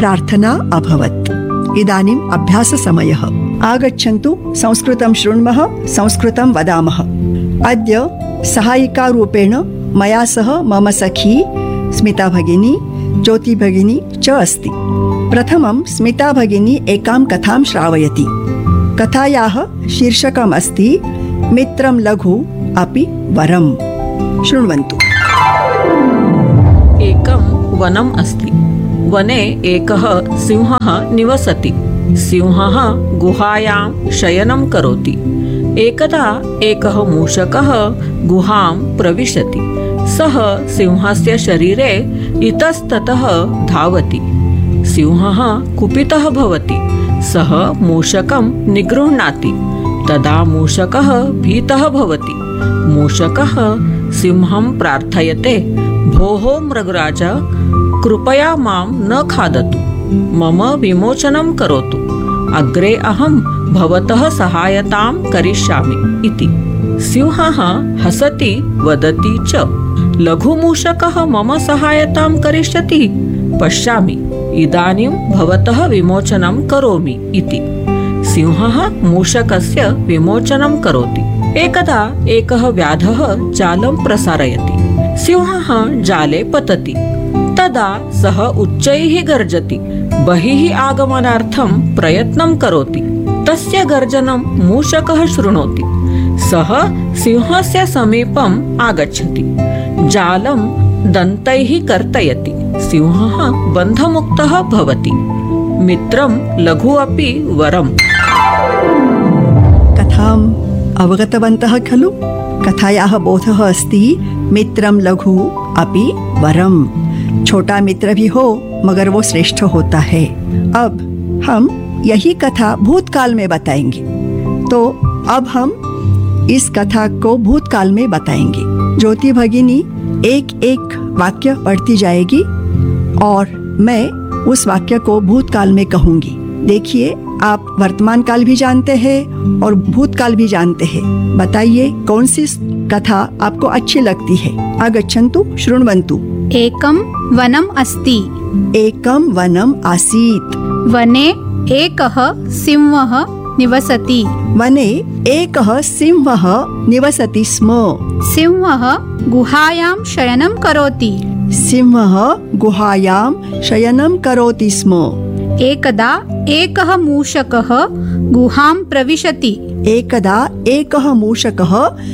प्रार्थना अभवत्। इदानीम् अभ्याससमयः। आगच्छन्तु संस्कृतं शृण्मः, संस्कृतं वदामः। अद्य सहायिकारूपेण मया सह मम सखी स्मिता भगिनी, ज्योति भगिनी च अस्ति। प्रथमं स्मिता भगिनी एकां कथां श्रावयति। कथायाः शीर्षकम् अस्ति मित्रं लघु अपि वरम्। शृण्वन्तु। एकं वनम् अस्ति। वने एकः सिंहः निवसति। सिंहः गुहायां शयनं करोति। एकदा एकः मूषकः गुहां प्रविशति। सः सिंहस्य शरीरे इतस्ततः धावति। सिंहः कुपितः भवति। सः मूषकं निगृह्णाति। तदा मूषकः भीतः भवति। मूषकः सिंहं प्रार्थयते, भोः मृगराज, कृपया मां न खादतु, मम विमोचनं करोतु, अग्रे अहं भवतः सहायतां करिष्यामि इति। सिंहः हसति वदति च, लघुमूषकः मम सहायतां करिष्यति, पश्यामि, इदानीं भवतः विमोचनं करोमि इति। सिंहः मूषकस्य विमोचनं करोति। एकदा एकः व्याधः जालं प्रसारयति। सिंहः जाले पतति। तदा सः उच्चैः गर्जति, बहिः आगमनार्थं प्रयत्नं करोति। तस्य गर्जनं मूषकः शृणोति। सः सिंहस्य समीपम् आगच्छति। जालं दन्तैः कर्तयति। सिंहः बन्धमुक्तः भवति। मित्रं लघु अपि वरम्। कथाम् अवगतवन्तः खलु? कथायाः बोधः अस्ति मित्रं लघु अपि वरम्। छोटा मित्र भी हो मगर वो श्रेष्ठ होता है। अब हम यही कथा भूतकाल में बताएंगे। तो अब हम इस कथा को भूतकाल में बताएंगे। ज्योति भगिनी एक एक वाक्य पढ़ती जाएगी और मैं उस वाक्य को भूतकाल में कहूंगी। देखिए, आप वर्तमान काल भी जानते हैं और भूतकाल भी जानते हैं। बताइए कौन सी कथा आपको अच्छी लगती है। आगच्छन्तु शृण्वन्तु। एकं वनम् अस्ति। एकं वनम् आसीत्। वने एकः सिंहः निवसति। वने एकः सिंहः निवसति स्म। सिंहः गुहायां शयनं करोति। सिंहः गुहायां शयनं करोति स्म। एकदा एकः मूषकः गुहां प्रविशति। एकदा एकः मूषकः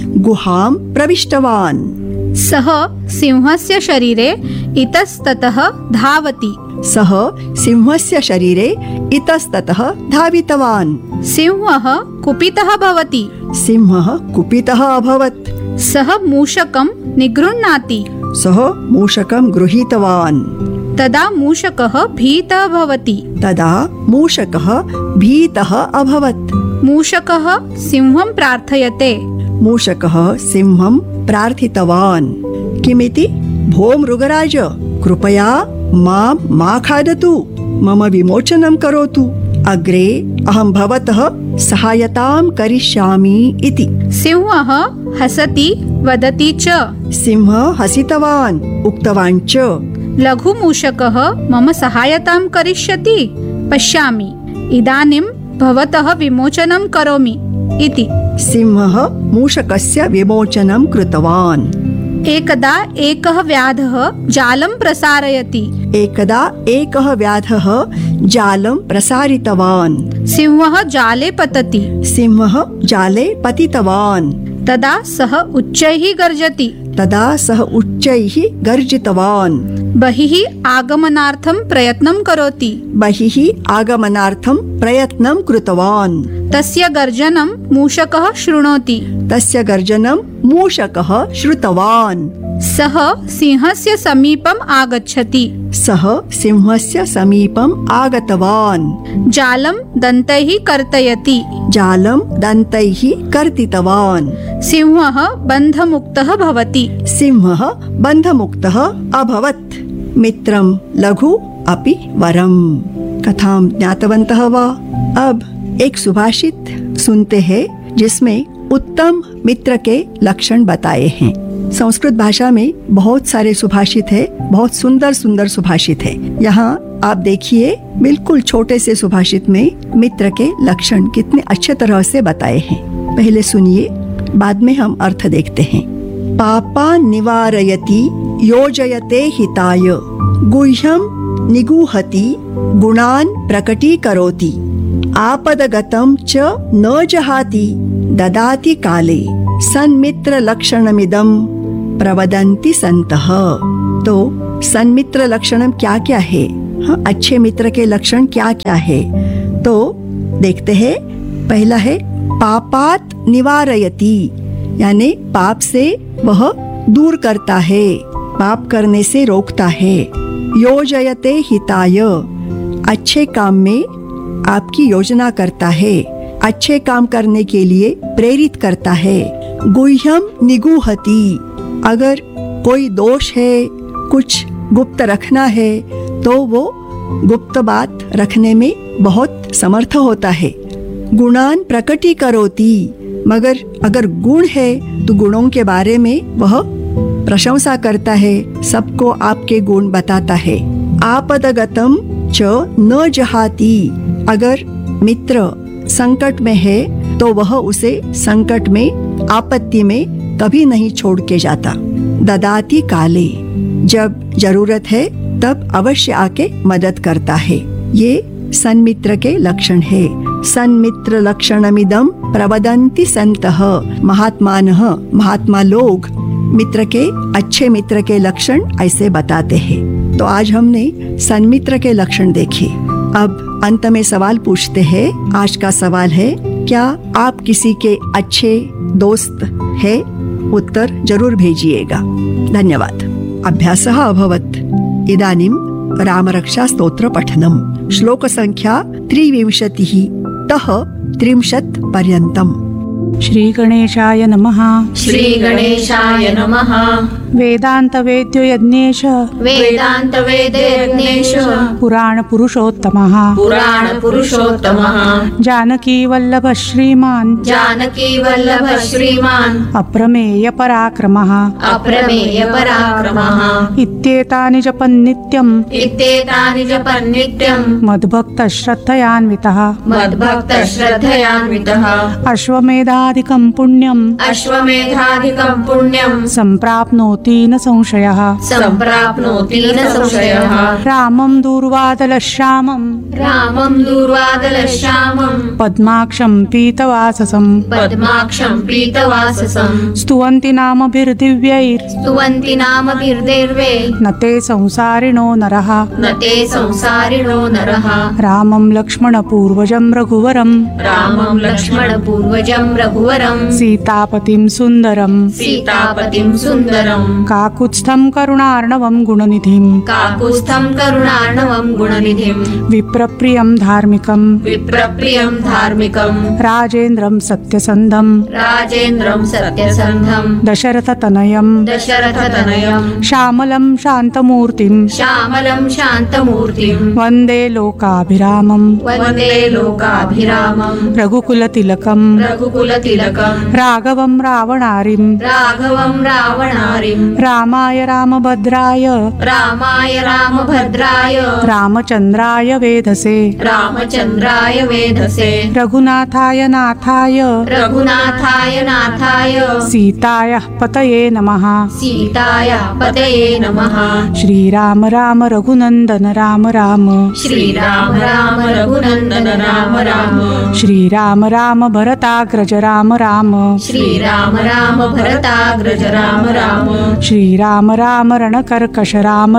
गुहां प्रविष्टवान्। सः सिंहस्य शरीरे इतस्ततः धावति। सः सिंहस्य शरीरे इतस्ततः धावितवान्। सिंहः कुपितः भवति। सिंहः कुपितः अभवत्। सः मूषकं निगृह्णाति। सः मूषकं गृहीतवान्। तदा मूषकः भीतः भवति। तदा मूषकः भीतः अभवत्। मूषकः सिंहं प्रार्थयते। मूषकः सिंहं प्रार्थितवान्। किमिति? भो मृगराज, कृपया मां मा खादतु, मम विमोचनं करोतु, अग्रे अहं भवतः सहायतां करिष्यामि इति। सिंहः हसति वदति च। सिंहः हसितवान्, उक्तवान् च, लघुमूषकः मम सहायतां करिष्यति, पश्यामि, इदानीं भवतः विमोचनं करोमि इति। सिंहः मूषकस्य विमोचनं कृतवान्। एकदा एकः व्याधः जालं प्रसारयति। एकदा एकः व्याधः जालं प्रसारितवान्। सिंहः जाले पतति। सिंहः जाले पतितवान्। तदा सः उच्चैः गर्जति। तदा सः उच्चैः गर्जितवान्। बहिः आगमनार्थं प्रयत्नं करोति। बहिः आगमनार्थं प्रयत्नं कृतवान्। तस्य गर्जनं मूषकः शृणोति। तस्य गर्जनं मूषकः श्रुतवान्। सः सिंहस्य समीपम् आगच्छति। सः सिंहस्य समीपम् आगतवान्। जालं दन्तैः कर्तयति। जालं दन्तैः कर्तितवान्। सिंहः बन्धमुक्तः भवति। सिंहः बन्धमुक्तः अभवत्। मित्रं लघु अपि वरम्। कथां ज्ञातवन्तः वा? अब एक सुभाषित सुनते हैं जिसमें उत्तम मित्र के लक्षण बताए हैं। संस्कृत भाषा में बहुत सारे सुभाषित है, बहुत सुंदर सुंदर सुभाषित है। यहाँ आप देखिए बिल्कुल छोटे से सुभाषित में मित्र के लक्षण कितने अच्छे तरह से बताए हैं। पहले सुनिए, बाद में हम अर्थ देखते हैं। पापा निवारयति योजयते हिताय, गुह्यम निगूहति गुणान प्रकटीकरोति, आपदगतं च न जहाति ददाति काले, सन्मित्र लक्षणमिदं प्रवदन्ति संतः। तो सन्मित्र लक्षणम क्या क्या है, हाँ, अच्छे मित्र के लक्षण क्या क्या है, तो देखते हैं। पहला है पापात निवारयति, यानी पाप से वह दूर करता है, पाप करने से रोकता है। योजयते हिताय, अच्छे काम में आपकी योजना करता है, अच्छे काम करने के लिए प्रेरित करता है। गुह्यम निगूहति, अगर कोई दोष है, कुछ गुप्त रखना है, तो वो गुप्त बात रखने में बहुत समर्थ होता है। गुणान प्रकटीकरोति, मगर अगर गुण है तो गुणों के बारे में वह प्रशंसा करता है, सबको आपके गुण बताता है। आपदगतम च न जहाति, अगर मित्र संकट में है तो वह उसे संकट में, आपत्ति में कभी नहीं छोड़ के जाता। ददाति काले, जब जरूरत है तब अवश्य आके मदद करता है। ये सन्मित्र के लक्षण है। सन्मित्र लक्षणमिदं प्रवदन्ति संतः, महात्मानः, महात्मा लोग मित्र के, अच्छे मित्र के लक्षण ऐसे बताते हैं। तो आज हमने सन्मित्र के लक्षण देखे। अब अंत में सवाल पूछते हैं। आज का सवाल है, क्या आप किसी के अच्छे दोस्त है? उत्तर जरूर भेजिएगा। धन्यवाद। अभ्यासः अभवत्। इदानीं रामरक्षा स्तोत्र पठनम्। श्लोक संख्या 23 तः 30 पर्यन्तम्। श्री गणेशाय नमः। श्री गणेशाय नमः। वेदांत वेद्यो यज्ञेश, वेदांत वेदयज्ञेश, पुराण पुरुषोत्तमः, पुराण पुरुषोत्तमः, जानकी वल्लभ श्रीमान्, जानकी वल्लभ श्रीमान्, अप्रमेय पराक्रमः, अप्रमेय पराक्रमः। इत्येतानि जपन् नित्यम्, इत्येतानि जपन् नित्यम्, मद्भक्त श्रद्धयान्वितः, मद्भक्त श्रद्धयान्वितः, अश्वमेधाधिकं पुण्यम्, अश्वमेधाधिकं पुण्यम्, सम्प्राप्नोति न संशयः, सम्प्राप्नोति न संशयः। रामं दूर्वादलश्यामं, रामं दूर्वादलश्यामं, पद्माक्षं पीतवाससं, पद्माक्षं पीतवाससं, स्तुवन्ति नामभिर्दिव्यैर्, स्तुवन्ति नामभिर्देर्वे, न ते संसारिणो नरः, न ते संसारिणो नरः। रामं लक्ष्मणपूर्वजं रघुवरं, रामं लक्ष्मणपूर्वजं रघुवरं, सीतापतिं सुन्दरं, सीतापतिं सुन्दरं, काकुत्स्थं करुणार्णवं गुणनिधिं, काकुत्स्थं करुणार्णवं गुणनिधिं, विप्रप्रियं धार्मिकं, विप्रप्रियं धार्मिकं, राजेन्द्रं सत्यसन्धं, राजेन्द्रं सत्यसन्धं, दशरथतनयं, दशरथतनयं, श्यामलं शान्तमूर्तिं, श्यामलं शान्तमूर्तिं, वन्दे लोकाभिरामं, वन्दे लोकाभिरामं, रघुकुलतिलकं, रघुकुलतिलकं, राघवं रावणारिं, राघवं रावणारिं, रामाय रामभद्राय, रामाय रामभद्राय, रामचन्द्राय वेधसे, रामचन्द्राय वेधसे, रघुनाथाय नाथाय, रघुनाथाय नाथाय, सीतायाः पतये नमः। सीताय पतये नमः। श्रीराम राम रघुनन्दन राम राम, श्रीराम राम रघुनन्दन राम राम, श्रीराम राम भरताग्रज राम राम, श्रीराम राम भरताग्रज राम राम, श्रीराम राम रणकर्कश राम